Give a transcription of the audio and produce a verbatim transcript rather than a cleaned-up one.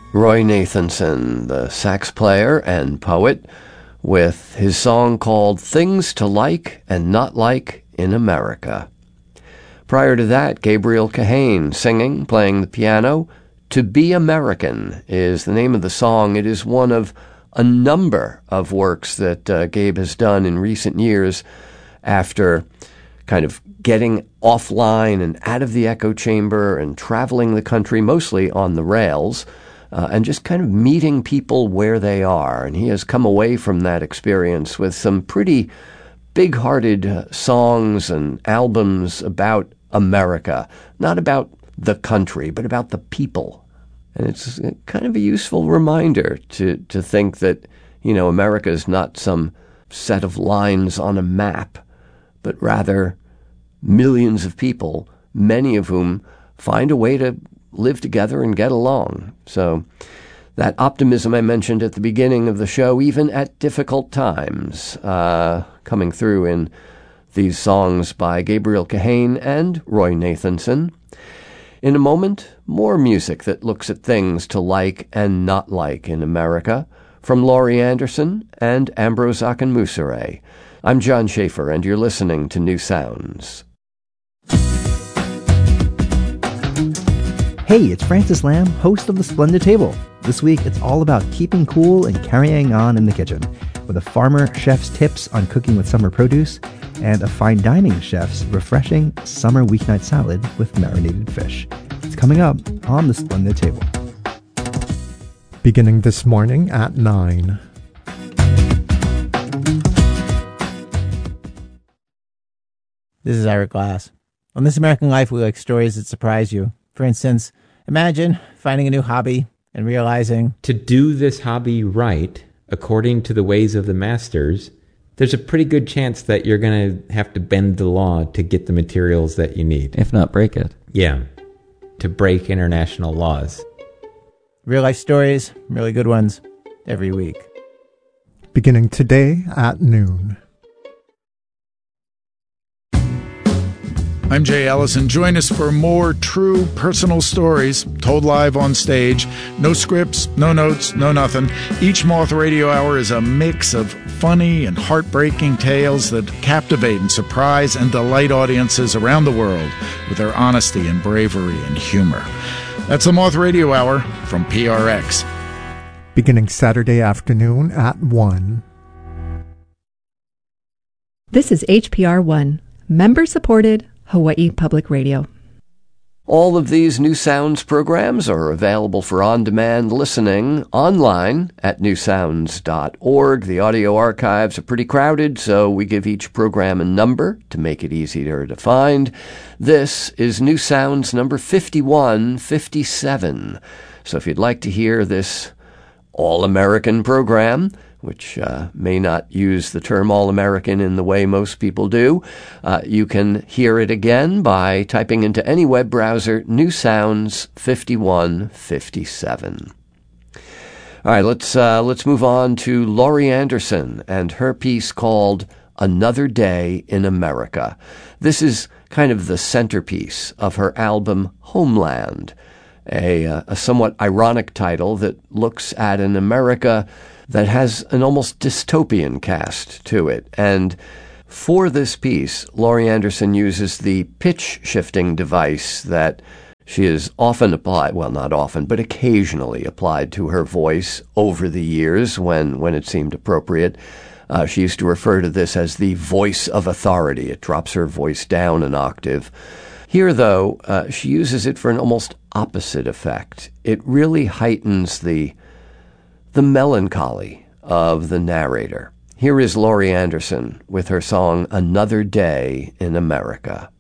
Roy Nathanson, the sax player and poet, with his song called Things to Like and Not Like in America. Prior to that, Gabriel Kahane singing, playing the piano. To Be American is the name of the song. It is one of a number of works that uh, Gabe has done in recent years after kind of getting offline and out of the echo chamber and traveling the country, mostly on the rails, uh, and just kind of meeting people where they are. And he has come away from that experience with some pretty big-hearted uh, songs and albums about America, not about the country, but about the people. And it's kind of a useful reminder to, to think that, you know, America is not some set of lines on a map, but rather millions of people, many of whom find a way to live together and get along. So that optimism I mentioned at the beginning of the show, even at difficult times, uh, coming through in these songs by Gabriel Kahane and Roy Nathanson. In a moment, more music that looks at things to like and not like in America, from Laurie Anderson and Ambrose Akinmusire. I'm John Schaefer, and you're listening to New Sounds. Hey, it's Francis Lamb, host of The Splendid Table. This week, it's all about keeping cool and carrying on in the kitchen, with a farmer chef's tips on cooking with summer produce and a fine dining chef's refreshing summer weeknight salad with marinated fish. It's coming up on The Splendid Table. Beginning this morning at nine. This is Ira Glass. On This American Life, we like stories that surprise you. For instance, imagine finding a new hobby and realizing to do this hobby right, according to the ways of the masters, there's a pretty good chance that you're going to have to bend the law to get the materials that you need. If not break it. Yeah, to break international laws. Real life stories, really good ones, every week. Beginning today at noon. I'm Jay Ellison. Join us for more true personal stories told live on stage. No scripts, no notes, no nothing. Each Moth Radio Hour is a mix of funny and heartbreaking tales that captivate and surprise and delight audiences around the world with their honesty and bravery and humor. That's the Moth Radio Hour from P R X. Beginning Saturday afternoon at one. This is H P R one, member-supported Hawaii Public Radio. All of these New Sounds programs are available for on-demand listening online at new sounds dot org. The audio archives are pretty crowded, so we give each program a number to make it easier to find. This is New Sounds number fifty-one fifty-seven. So if you'd like to hear this all-American program, which uh, may not use the term All-American in the way most people do, uh, you can hear it again by typing into any web browser, New Sounds fifty-one fifty-seven. All right, let's, uh, let's move on to Laurie Anderson and her piece called Another Day in America. This is kind of the centerpiece of her album Homeland, a, uh, a somewhat ironic title that looks at an America that has an almost dystopian cast to it. And for this piece, Laurie Anderson uses the pitch-shifting device that she has often applied, well, not often, but occasionally applied to her voice over the years when, when it seemed appropriate. Uh, she used to refer to this as the voice of authority. It drops her voice down an octave. Here, though, uh, she uses it for an almost opposite effect. It really heightens the the melancholy of the narrator. Here is Laurie Anderson with her song Another Day in America.